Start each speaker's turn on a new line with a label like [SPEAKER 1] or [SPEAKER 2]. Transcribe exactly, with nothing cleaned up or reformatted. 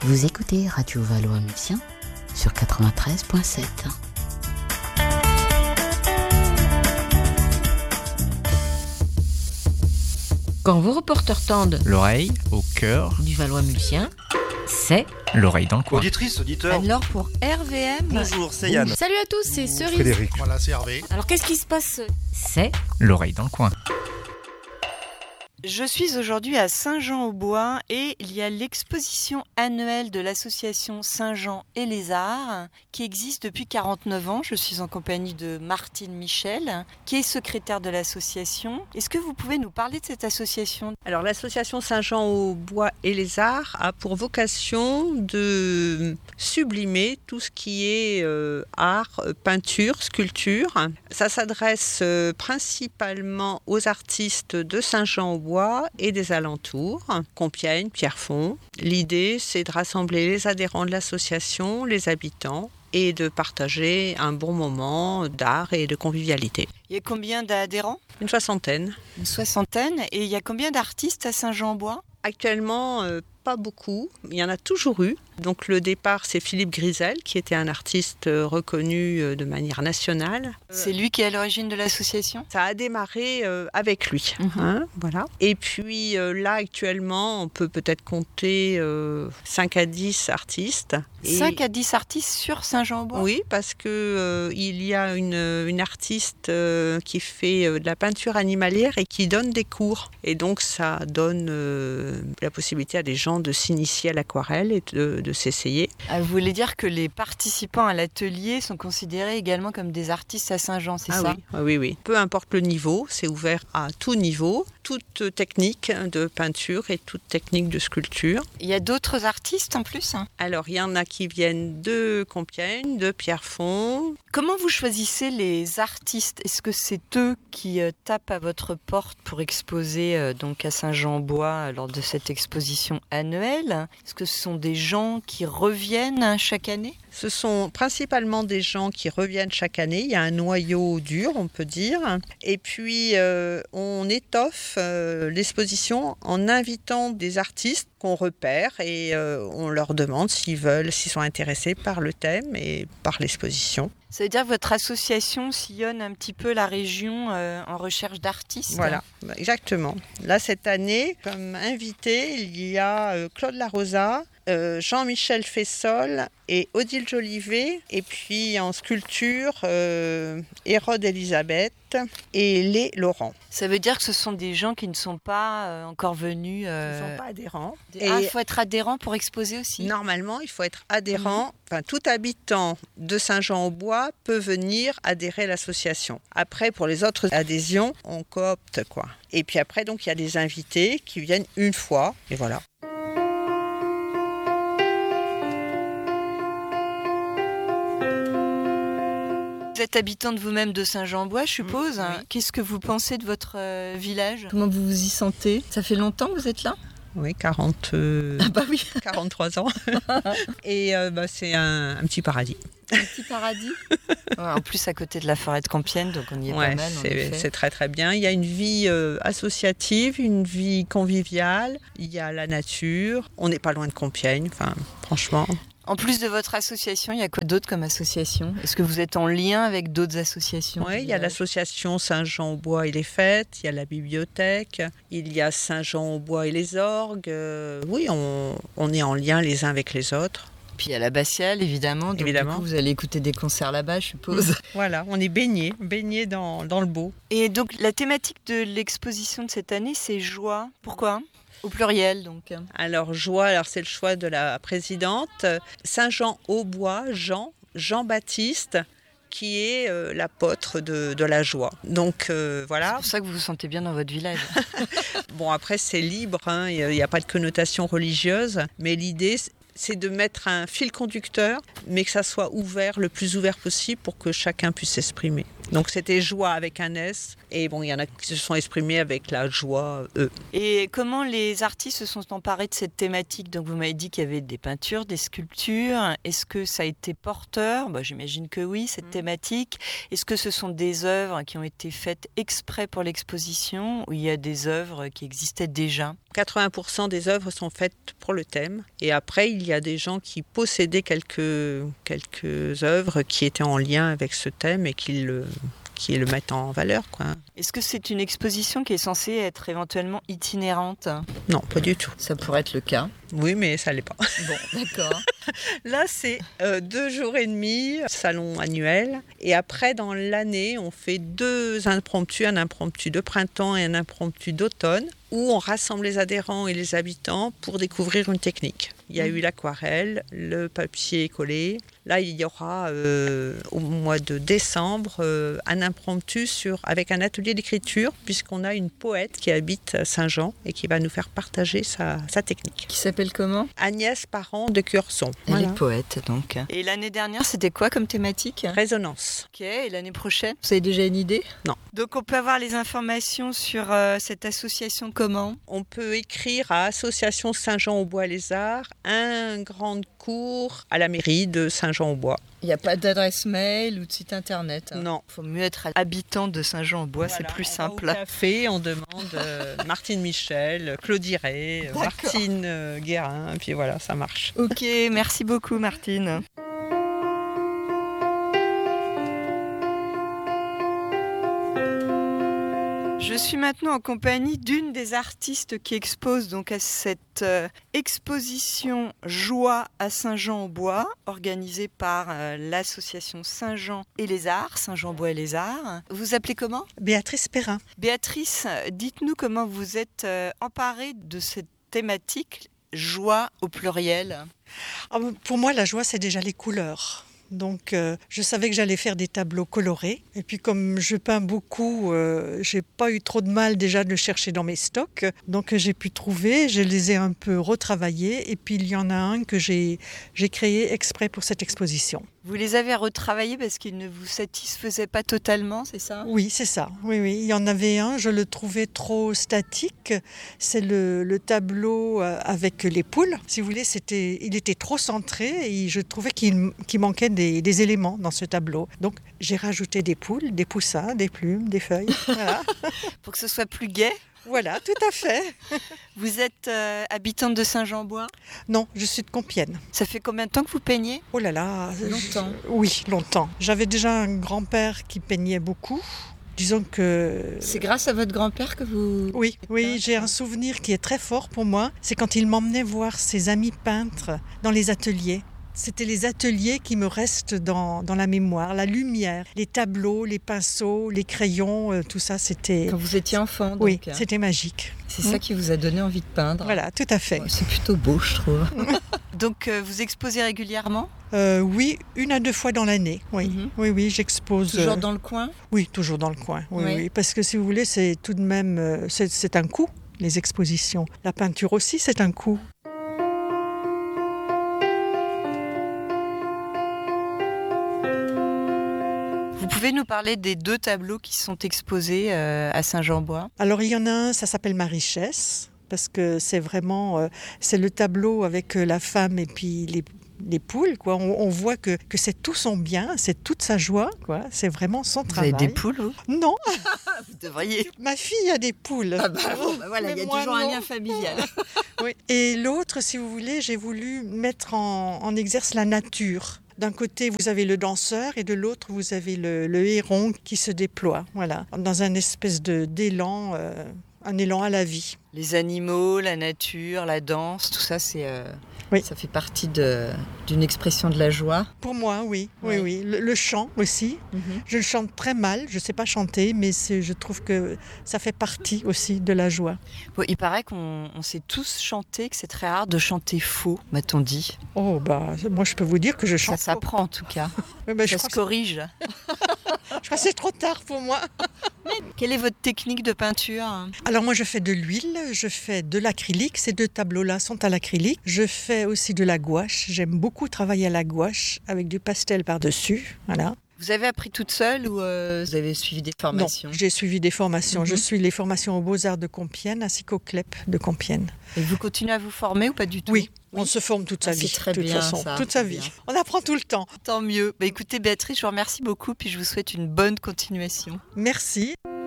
[SPEAKER 1] Vous écoutez Radio Valois-Mulsien sur quatre-vingt-treize virgule sept.
[SPEAKER 2] Quand vos reporters tendent
[SPEAKER 3] l'oreille au cœur
[SPEAKER 2] du Valois-Mulsien, c'est
[SPEAKER 3] l'oreille dans le coin.
[SPEAKER 4] Auditrice, auditeur.
[SPEAKER 2] Alors pour R V M...
[SPEAKER 4] Bonjour, c'est Yann.
[SPEAKER 5] Salut à tous, c'est Cerise.
[SPEAKER 6] Frédéric.
[SPEAKER 5] Voilà, c'est Hervé. Alors qu'est-ce qui se passe ?
[SPEAKER 2] C'est
[SPEAKER 3] l'oreille dans le coin.
[SPEAKER 7] Je suis aujourd'hui à Saint-Jean-au-Bois et il y a l'exposition annuelle de l'association Saint-Jean et les Arts qui existe depuis quarante-neuf ans. Je suis en compagnie de Martine Michel, qui est secrétaire de l'association. Est-ce que vous pouvez nous parler de cette association ?
[SPEAKER 8] Alors l'association Saint-Jean-au-Bois et les Arts a pour vocation de sublimer tout ce qui est euh, art, peinture, sculpture. Ça s'adresse euh, principalement aux artistes de Saint-Jean-au-Bois et des alentours, Compiègne, Pierrefonds. L'idée, c'est de rassembler les adhérents de l'association, les habitants, et de partager un bon moment d'art et de convivialité.
[SPEAKER 7] Il y a combien d'adhérents ?
[SPEAKER 8] Une soixantaine.
[SPEAKER 7] Une soixantaine. Et il y a combien d'artistes à Saint-Jean-au-Bois ?
[SPEAKER 8] Actuellement, euh, pas beaucoup. Il y en a toujours eu. Donc le départ, c'est Philippe Grisel, qui était un artiste reconnu de manière nationale.
[SPEAKER 7] C'est lui qui est à l'origine de l'association ?
[SPEAKER 8] Ça a démarré euh, avec lui.
[SPEAKER 7] Mmh.
[SPEAKER 8] Hein, voilà. Et puis euh, là, actuellement, on peut peut-être compter euh, cinq à dix artistes. Et...
[SPEAKER 7] cinq à dix artistes sur Saint-Jean-au-Bois ?
[SPEAKER 8] Oui, parce qu'il euh, y a une, une artiste euh, qui fait euh, de la peinture animalière et qui donne des cours. Et donc ça donne euh, la possibilité à des gens de s'initier à l'aquarelle et de, de s'essayer.
[SPEAKER 7] Ah, vous voulez dire que les participants à l'atelier sont considérés également comme des artistes à Saint-Jean, c'est
[SPEAKER 8] ah
[SPEAKER 7] ça ?
[SPEAKER 8] Oui, oui, oui. Peu importe le niveau, c'est ouvert à tout niveau, toute technique de peinture et toute technique de sculpture.
[SPEAKER 7] Il y a d'autres artistes en plus ?
[SPEAKER 8] Alors, il y en a qui viennent de Compiègne, de Pierrefonds.
[SPEAKER 7] Comment vous choisissez les artistes ? Est-ce que c'est eux qui euh, tapent à votre porte pour exposer euh, donc à Saint-Jean-au-Bois euh, lors de cette exposition annuelle ? Est-ce que ce sont des gens qui reviennent hein, chaque année ?
[SPEAKER 8] Ce sont principalement des gens qui reviennent chaque année. Il y a un noyau dur, on peut dire. Et puis, euh, on étoffe euh, l'exposition en invitant des artistes qu'on repère et euh, on leur demande s'ils veulent, s'ils sont intéressés par le thème et par l'exposition.
[SPEAKER 7] Ça veut dire que votre association sillonne un petit peu la région euh, en recherche d'artistes ?
[SPEAKER 8] Voilà, exactement. Là, cette année, comme invité, il y a euh, Claude Larosa, euh, Jean-Michel Fessol et Odile Jolivet. Et puis en sculpture, euh, Hérode Elisabeth et Lé Laurent.
[SPEAKER 7] Ça veut dire que ce sont des gens qui ne sont pas euh, encore venus... Euh...
[SPEAKER 8] Ils ne sont pas adhérents.
[SPEAKER 7] Et... Ah, il faut être adhérent pour exposer aussi ?
[SPEAKER 8] Normalement, il faut être adhérent. Mmh. Enfin, tout habitant de Saint-Jean-au-Bois peut venir adhérer à l'association. Après, pour les autres adhésions, on coopte, quoi. Et puis après, donc, il y a des invités qui viennent une fois, et voilà.
[SPEAKER 7] Vous êtes habitante vous-même de Saint-Jean-au-Bois, je suppose.
[SPEAKER 8] Oui.
[SPEAKER 7] Qu'est-ce que vous pensez de votre euh, village ? Comment vous vous y sentez ? Ça fait longtemps que vous êtes là ?
[SPEAKER 8] Oui, quarante, euh,
[SPEAKER 7] ah bah oui.
[SPEAKER 8] quarante-trois ans. Et euh, bah, c'est un, un petit paradis.
[SPEAKER 7] Un petit paradis. Ouais, en plus, à côté de la forêt de Compiègne, donc on y est
[SPEAKER 8] ouais,
[SPEAKER 7] pas mal.
[SPEAKER 8] C'est, c'est très très bien. Il y a une vie euh, associative, une vie conviviale. Il y a la nature. On n'est pas loin de Compiègne, enfin, franchement.
[SPEAKER 7] En plus de votre association, il y a quoi d'autre comme association ? Est-ce que vous êtes en lien avec d'autres associations ?
[SPEAKER 8] Oui, il y a l'association Saint-Jean-au-Bois et les Fêtes, il y a la bibliothèque, il y a Saint-Jean-au-Bois et les orgues. Euh, oui, on, on est en lien les uns avec les autres.
[SPEAKER 7] Puis il y a l'abbatiale, évidemment. Donc
[SPEAKER 8] évidemment.
[SPEAKER 7] Du coup, vous allez écouter des concerts là-bas, je suppose.
[SPEAKER 8] Voilà, on est baignés, baignés dans, dans le beau.
[SPEAKER 7] Et donc, la thématique de l'exposition de cette année, c'est joie. Pourquoi ? Au pluriel, donc.
[SPEAKER 8] Alors, joie, alors c'est le choix de la présidente. Saint-Jean-au-Bois, Jean, Jean-Baptiste, qui est euh, l'apôtre de, de la joie. Donc, euh, voilà.
[SPEAKER 7] C'est pour ça que vous vous sentez bien dans votre village.
[SPEAKER 8] Bon, après, c'est libre, hein, il n'y a pas de connotation religieuse, mais l'idée, c'est de mettre un fil conducteur, mais que ça soit ouvert, le plus ouvert possible, pour que chacun puisse s'exprimer. Donc c'était joie avec un S. Et bon, il y en a qui se sont exprimés avec la joie E.
[SPEAKER 7] Et comment les artistes se sont emparés de cette thématique ? Donc vous m'avez dit qu'il y avait des peintures, des sculptures. Est-ce que ça a été porteur ? Bah, j'imagine que oui, cette mmh. thématique. Est-ce que ce sont des œuvres qui ont été faites exprès pour l'exposition ou il y a des œuvres qui existaient déjà ?
[SPEAKER 8] quatre-vingts pour cent des œuvres sont faites pour le thème. Et après, il y a des gens qui possédaient quelques, quelques œuvres qui étaient en lien avec ce thème et qui le... qui le mettent en valeur, quoi.
[SPEAKER 7] Est-ce que c'est une exposition qui est censée être éventuellement itinérante ?
[SPEAKER 8] Non, pas du tout.
[SPEAKER 7] Ça pourrait être le cas.
[SPEAKER 8] Oui, mais ça l'est pas.
[SPEAKER 7] Bon, d'accord.
[SPEAKER 8] Là, c'est euh, deux jours et demi, salon annuel. Et après, dans l'année, on fait deux impromptus, un impromptu de printemps et un impromptu d'automne, où on rassemble les adhérents et les habitants pour découvrir une technique. Il y a mmh. eu l'aquarelle, le papier collé. Là, il y aura euh, au mois de décembre euh, un impromptu sur, avec un atelier d'écriture, puisqu'on a une poète qui habite à Saint-Jean et qui va nous faire partager sa, sa technique.
[SPEAKER 7] Qui s'appelle comment ?
[SPEAKER 8] Agnès Parent de Curson.
[SPEAKER 7] Elle voilà. est poète, donc. Et l'année dernière, c'était quoi comme thématique ?
[SPEAKER 8] Résonance.
[SPEAKER 7] Ok, et l'année prochaine, vous avez déjà une idée ?
[SPEAKER 8] Non.
[SPEAKER 7] Donc, on peut avoir les informations sur euh, cette association comment ?
[SPEAKER 8] On peut écrire à Association Saint-Jean-au-Bois-les-Arts, un grand cours à la mairie de Saint-Jean-au-Bois.
[SPEAKER 7] Il n'y a pas d'adresse mail ou de site internet.
[SPEAKER 8] Non.
[SPEAKER 7] Il faut mieux être habitant de Saint-Jean-au-Bois, voilà, c'est plus
[SPEAKER 8] on
[SPEAKER 7] simple.
[SPEAKER 8] Va au café, on demande euh, Martine Michel, Claude Iret, Martine euh, Guérin, puis voilà, ça marche.
[SPEAKER 7] Ok, merci beaucoup Martine. Je suis maintenant en compagnie d'une des artistes qui expose donc à cette euh, exposition Joie à Saint-Jean-au-Bois, organisée par euh, l'association Saint-Jean et les Arts, Saint-Jean-au-Bois et les Arts. Vous vous appelez comment ?
[SPEAKER 4] Béatrice Perrin.
[SPEAKER 7] Béatrice, dites-nous comment vous êtes euh, emparée de cette thématique Joie au pluriel.
[SPEAKER 4] Ah, pour moi, la joie, c'est déjà les couleurs. Donc, euh, je savais que j'allais faire des tableaux colorés. Et puis, comme je peins beaucoup, euh, j'ai pas eu trop de mal déjà de chercher dans mes stocks. Donc, j'ai pu trouver, je les ai un peu retravaillés. Et puis, il y en a un que j'ai, j'ai créé exprès pour cette exposition.
[SPEAKER 7] Vous les avez retravaillés parce qu'ils ne vous satisfaisaient pas totalement, c'est ça ?
[SPEAKER 4] Oui, c'est ça. Oui, oui. Il y en avait un, je le trouvais trop statique. C'est le, le tableau avec les poules. Si vous voulez, c'était, il était trop centré et je trouvais qu'il, qu'il manquait des, des éléments dans ce tableau. Donc, j'ai rajouté des poules, des poussins, des plumes, des feuilles. Voilà.
[SPEAKER 7] Pour que ce soit plus gai ?
[SPEAKER 4] Voilà, tout à fait.
[SPEAKER 7] Vous êtes euh, habitante de Saint-Jean-au-Bois ?
[SPEAKER 4] Non, je suis de Compiègne.
[SPEAKER 7] Ça fait combien de temps que vous peignez ?
[SPEAKER 4] Oh là là.
[SPEAKER 7] Longtemps.
[SPEAKER 4] Je... Oui, longtemps. J'avais déjà un grand-père qui peignait beaucoup. Disons que...
[SPEAKER 7] C'est grâce à votre grand-père que vous...
[SPEAKER 4] Oui, oui, j'ai un souvenir qui est très fort pour moi. C'est quand il m'emmenait voir ses amis peintres dans les ateliers. C'était les ateliers qui me restent dans, dans la mémoire, la lumière, les tableaux, les pinceaux, les crayons, euh, tout ça, c'était...
[SPEAKER 7] Quand vous étiez enfant, donc.
[SPEAKER 4] Oui, c'était magique.
[SPEAKER 7] C'est mmh. ça qui vous a donné envie de peindre.
[SPEAKER 4] Voilà, tout à fait.
[SPEAKER 7] Ouais, c'est plutôt beau, je trouve. Donc, euh, vous exposez régulièrement ?
[SPEAKER 4] euh, Oui, une à deux fois dans l'année, oui. Mmh. Oui, oui, j'expose...
[SPEAKER 7] Toujours euh... dans le coin ?
[SPEAKER 4] Oui, toujours dans le coin, oui,
[SPEAKER 7] oui.
[SPEAKER 4] oui. Parce que si vous voulez, c'est tout de même... Euh, c'est, c'est un coût, les expositions. La peinture aussi, c'est un coût.
[SPEAKER 7] Vous pouvez nous parler des deux tableaux qui sont exposés euh, à Saint-Jean-au-Bois ?
[SPEAKER 4] Alors, il y en a un, ça s'appelle Ma richesse, parce que c'est vraiment... Euh, c'est le tableau avec la femme et puis les... les poules, quoi. On, on voit que, que c'est tout son bien, c'est toute sa joie, quoi. C'est vraiment son
[SPEAKER 7] vous
[SPEAKER 4] travail.
[SPEAKER 7] Vous avez des poules, vous ?
[SPEAKER 4] Non.
[SPEAKER 7] Vous devriez.
[SPEAKER 4] Ma fille a des poules.
[SPEAKER 7] Ah bah, bon, bah voilà, il y a toujours non. un lien familial.
[SPEAKER 4] Oui. Et l'autre, si vous voulez, j'ai voulu mettre en, en exerce la nature. D'un côté, vous avez le danseur et de l'autre, vous avez le, le héron qui se déploie, voilà, dans un espèce de, d'élan, euh, un élan à la vie.
[SPEAKER 7] Les animaux, la nature, la danse, tout ça, c'est, euh,
[SPEAKER 4] oui.
[SPEAKER 7] ça fait partie de, d'une expression de la joie.
[SPEAKER 4] Pour moi, oui, oui, oui. oui. Le, le chant aussi. Mm-hmm. Je le chante très mal, je ne sais pas chanter, mais c'est, je trouve que ça fait partie aussi de la joie.
[SPEAKER 7] Bon, il paraît qu'on on sait tous chanter, que c'est très rare de chanter faux, m'a-t-on dit.
[SPEAKER 4] Oh, bah, moi je peux vous dire que je chante.
[SPEAKER 7] Ça s'apprend en tout cas.
[SPEAKER 4] Oui, bah,
[SPEAKER 7] ça se corrige.
[SPEAKER 4] Je crois que c'est trop tard pour moi.
[SPEAKER 7] Quelle est votre technique de peinture ?
[SPEAKER 4] Alors moi je fais de l'huile, je fais de l'acrylique, ces deux tableaux-là sont à l'acrylique. Je fais aussi de la gouache, j'aime beaucoup travailler à la gouache avec du pastel par-dessus, voilà.
[SPEAKER 7] Vous avez appris toute seule ou euh, vous avez suivi des formations?
[SPEAKER 4] Non, j'ai suivi des formations.
[SPEAKER 7] Mm-hmm.
[SPEAKER 4] Je suis les formations aux Beaux-Arts de Compiègne ainsi qu'au C L E P de Compiègne.
[SPEAKER 7] Et vous continuez à vous former ou pas du tout?
[SPEAKER 4] Oui, oui. On se forme toute sa
[SPEAKER 7] ah,
[SPEAKER 4] vie.
[SPEAKER 7] C'est très
[SPEAKER 4] toute
[SPEAKER 7] bien
[SPEAKER 4] façon,
[SPEAKER 7] ça.
[SPEAKER 4] Toute sa vie. Bien. On apprend tout le temps.
[SPEAKER 7] Tant mieux. Bah, écoutez Béatrice, je vous remercie beaucoup puis je vous souhaite une bonne continuation.
[SPEAKER 4] Merci.